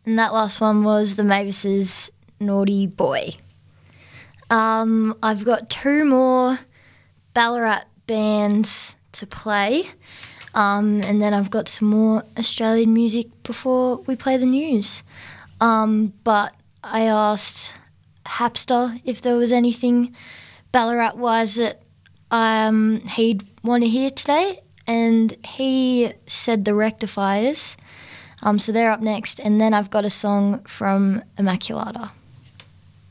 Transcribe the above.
and that last one was the Mavis's Naughty Boy. I've got 2 more Ballarat bands to play, and then I've got some more Australian music before we play the news. But I asked Hapster if there was anything Ballarat-wise that he'd want to hear today, and he said the Rectifiers. So they're up next, and then I've got a song from Immaculata.